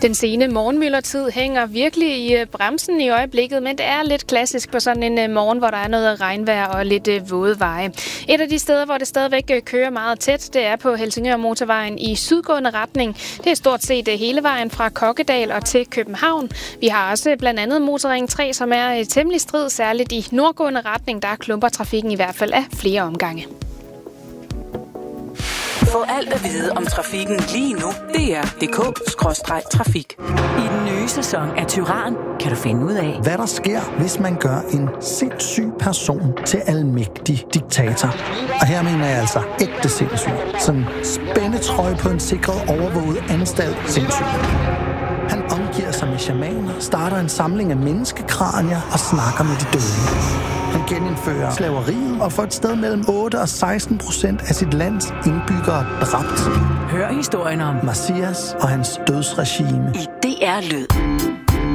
Den sene morgenmyldertid hænger virkelig i bremsen i øjeblikket, men det er lidt klassisk på sådan en morgen, hvor der er noget regnvejr og lidt våde veje. Et af de steder, hvor det stadigvæk kører meget tæt, det er på Helsingør Motorvejen i sydgående retning. Det er stort set hele vejen fra Kokkedal og til København. Vi har også blandt andet Motorring 3, som er temmelig strid, særligt i nordgående retning. Der klumper trafikken i hvert fald af flere omgange. Få alt at vide om trafikken lige nu. DR.dk/trafik. I den nye sæson af Tyran kan du finde ud af, hvad der sker, hvis man gør en sindssyg person til almægtig diktator. Og her mener jeg altså ægte sindssyg. Sådan spændetrøje på en sikret overvåget anstalt sindssyg. Han omgiver sig med shamaner, starter en samling af menneskekranier og snakker med de døde. Han genindfører slaveriet og får et sted mellem 8 og 16% af sit lands indbyggere dræbt. Hør historien om Messias og hans dødsregime i DR Lyd.